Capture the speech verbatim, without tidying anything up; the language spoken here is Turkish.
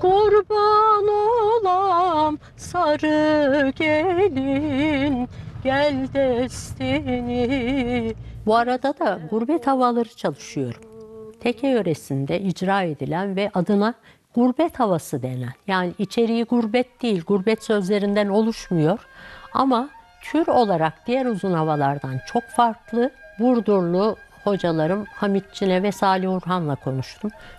Kurban olam sarı gelin, gel destini. Bu arada da gurbet havaları çalışıyorum. Teke yöresinde icra edilen ve adına gurbet havası denen, yani içeriği gurbet değil, gurbet sözlerinden oluşmuyor ama tür olarak diğer uzun havalardan çok farklı. Burdurlu hocalarım Hamit Çine ve Salih Orhan'la konuştum.